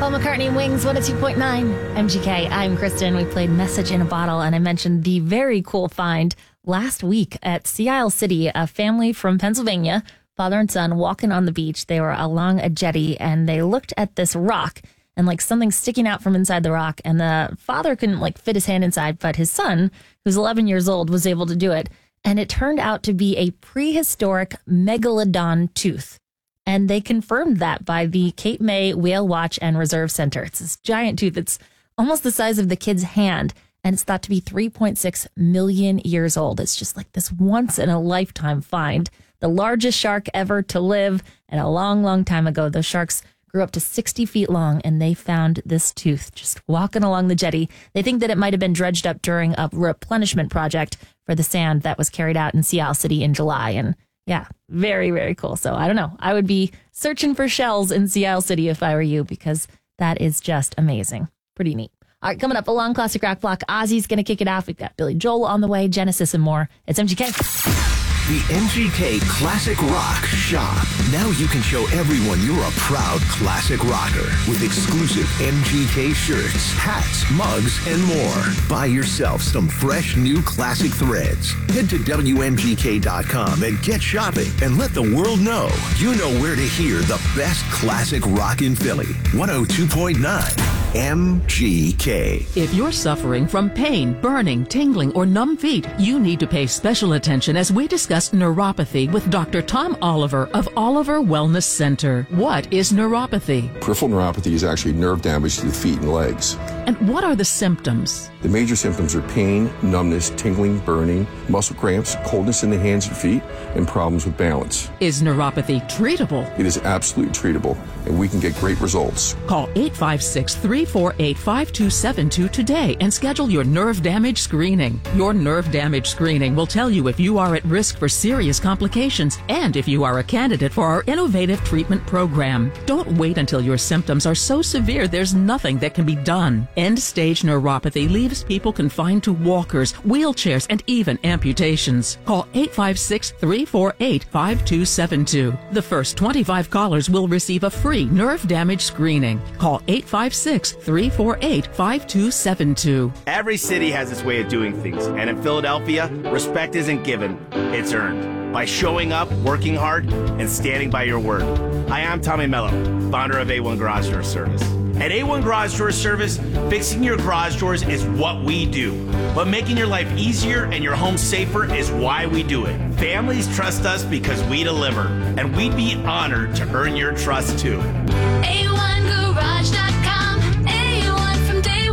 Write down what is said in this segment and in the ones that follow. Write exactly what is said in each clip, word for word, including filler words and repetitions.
Paul McCartney, Wings, one oh two point nine M G K. I'm Kristen. We played Message in a Bottle, and I mentioned the very cool find last week at Sea Isle City. A family from Pennsylvania, father and son, walking on the beach. They were along a jetty, and they looked at this rock and like something sticking out from inside the rock. And the father couldn't like fit his hand inside, but his son, who's eleven years old, was able to do it. And it turned out to be a prehistoric megalodon tooth. And they confirmed that by the Cape May Whale Watch and Reserve Center. It's this giant tooth. It's almost the size of the kid's hand, and it's thought to be three point six million years old. It's just like this once-in-a-lifetime find. The largest shark ever to live, and a long, long time ago, those sharks grew up to sixty feet long, and they found this tooth just walking along the jetty. They think that it might have been dredged up during a replenishment project for the sand that was carried out in Sea Isle City in July, and yeah, very, very cool. So I don't know. I would be searching for shells in Sea Isle City if I were you, because that is just amazing. Pretty neat. All right, coming up, along Classic Rock Block, Ozzy's going to kick it off. We've got Billy Joel on the way, Genesis, and more. It's M G K. The M G K Classic Rock Shop. Now you can show everyone you're a proud classic rocker with exclusive M G K shirts, hats, mugs, and more. Buy yourself some fresh new classic threads. Head to W M G K dot com and get shopping and let the world know you know where to hear the best classic rock in Philly. one oh two point nine M G K. If you're suffering from pain, burning, tingling, or numb feet, you need to pay special attention as we discuss neuropathy with Doctor Tom Oliver of Oliver Wellness Center. What is neuropathy? Peripheral neuropathy is actually nerve damage to the feet and legs. And what are the symptoms? The major symptoms are pain, numbness, tingling, burning, muscle cramps, coldness in the hands and feet, and problems with balance. Is neuropathy treatable? It is absolutely treatable, and we can get great results. Call eight five six, three four eight, five two seven two today and schedule your nerve damage screening. Your nerve damage screening will tell you if you are at risk for serious complications and if you are a candidate for our innovative treatment program. Don't wait until your symptoms are so severe there's nothing that can be done. End-stage neuropathy leaves people confined to walkers, wheelchairs, and even amputations. Call eight five six, three four eight, five two seven two. The first twenty-five callers will receive a free nerve damage screening. Call eight five six, three four eight, five two seven two. Every city has its way of doing things, and in Philadelphia, respect isn't given, it's earned. By showing up, working hard, and standing by your word. Hi, I'm Tommy Mello, founder of A one Garage Door Service. At A one Garage Door Service, fixing your garage doors is what we do. But making your life easier and your home safer is why we do it. Families trust us because we deliver, and we'd be honored to earn your trust too. A one garage dot com, A one from day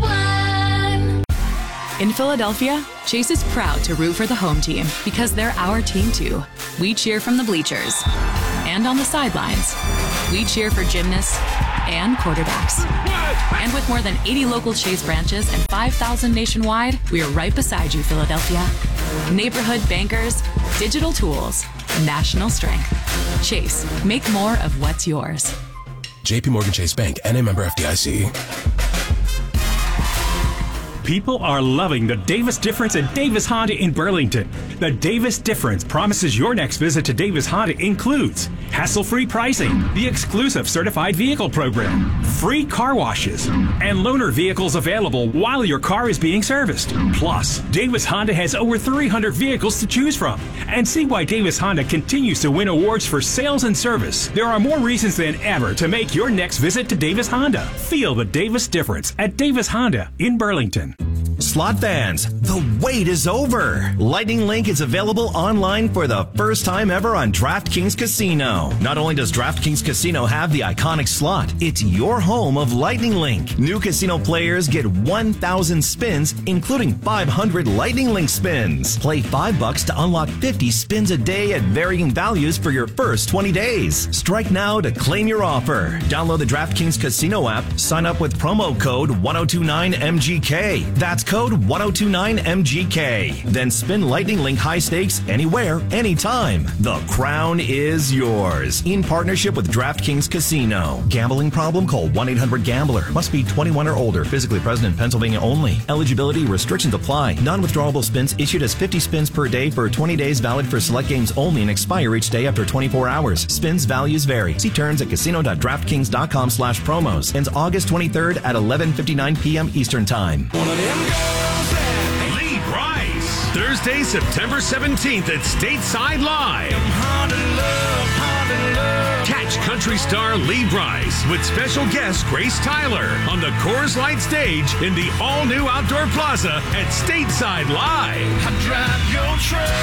one. In Philadelphia, Chase is proud to root for the home team because they're our team too. We cheer from the bleachers and on the sidelines. We cheer for gymnasts and quarterbacks. And with more than eighty local Chase branches and five thousand nationwide, we are right beside you, Philadelphia. Neighborhood bankers, digital tools, national strength. Chase, make more of what's yours. J P Morgan Chase Bank, N A member F D I C. People are loving the Davis Difference at Davis Honda in Burlington. The Davis Difference promises your next visit to Davis Honda includes hassle-free pricing, the exclusive certified vehicle program, free car washes, and loaner vehicles available while your car is being serviced. Plus, Davis Honda has over three hundred vehicles to choose from. And see why Davis Honda continues to win awards for sales and service. There are more reasons than ever to make your next visit to Davis Honda. Feel the Davis Difference at Davis Honda in Burlington. Slot fans, the wait is over. Lightning Link is available online for the first time ever on DraftKings Casino. Not only does DraftKings Casino have the iconic slot, it's your home of Lightning Link. New casino players get one thousand spins, including five hundred Lightning Link spins. Play five bucks to unlock fifty spins a day at varying values for your first twenty days. Strike now to claim your offer. Download the DraftKings Casino app, sign up with promo code one oh two nine M G K. That's code one oh two nine M G K. Then spin Lightning Link high stakes anywhere, anytime. The crown is yours. In partnership with DraftKings Casino. Gambling problem? Call one eight hundred gambler. Must be twenty-one or older. Physically present in Pennsylvania only. Eligibility restrictions apply. Non-withdrawable spins issued as fifty spins per day for twenty days, valid for select games only, and expire each day after twenty-four hours. Spins values vary. See terms at casino dot draftkings dot com slash promos. Ends August twenty-third at eleven fifty-nine p.m. Eastern Time. Lee Brice. Thursday, September seventeenth at Stateside Live. Catch country star Lee Brice with special guest Grace Tyler on the Coors Light stage in the all-new Outdoor Plaza at Stateside Live. I drive your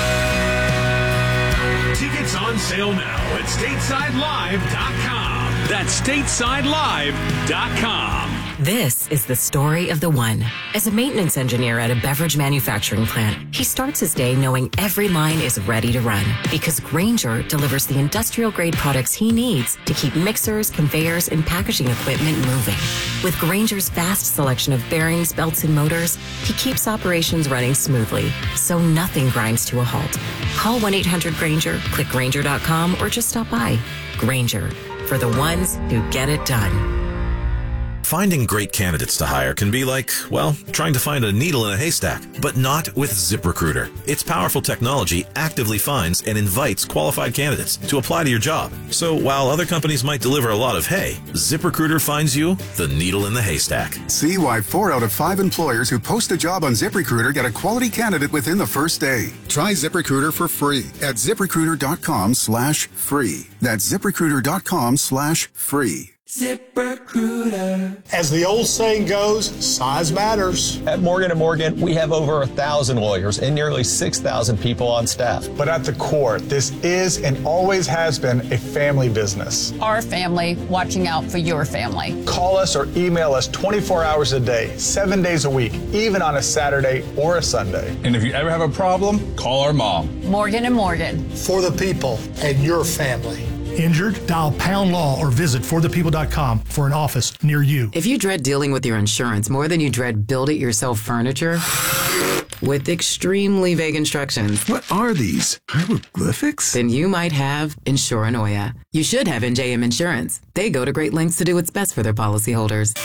truck. Tickets on sale now at stateside live dot com. That's stateside live dot com. This is the story of the one. As a maintenance engineer at a beverage manufacturing plant, he starts his day knowing every line is ready to run because Grainger delivers the industrial-grade products he needs to keep mixers, conveyors, and packaging equipment moving. With Grainger's vast selection of bearings, belts, and motors, he keeps operations running smoothly, so nothing grinds to a halt. Call one eight hundred Grainger, click Grainger dot com, or just stop by. Grainger, for the ones who get it done. Finding great candidates to hire can be like, well, trying to find a needle in a haystack, but not with ZipRecruiter. Its powerful technology actively finds and invites qualified candidates to apply to your job. So while other companies might deliver a lot of hay, ZipRecruiter finds you the needle in the haystack. See why four out of five employers who post a job on ZipRecruiter get a quality candidate within the first day. Try ZipRecruiter for free at ZipRecruiter dot com slash free. That's ZipRecruiter dot com slash free. ZipRecruiter. As the old saying goes, size matters. At Morgan and Morgan, we have over a thousand lawyers and nearly six thousand people on staff. But at the core, this is and always has been a family business. Our family watching out for your family. Call us or email us twenty-four hours a day, seven days a week, even on a Saturday or a Sunday. And if you ever have a problem, call our mom. Morgan and Morgan. For the people and your family. Injured? Dial Pound Law or visit for the people dot com for an office near you. If you dread dealing with your insurance more than you dread build-it-yourself furniture with extremely vague instructions. What are these? Hieroglyphics? Then you might have Insuranoia. You should have N J M Insurance. They go to great lengths to do what's best for their policyholders.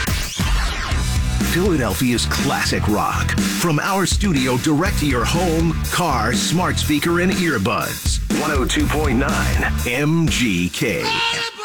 Philadelphia's classic rock. From our studio direct to your home, car, smart speaker, and earbuds. one oh two point nine M G K.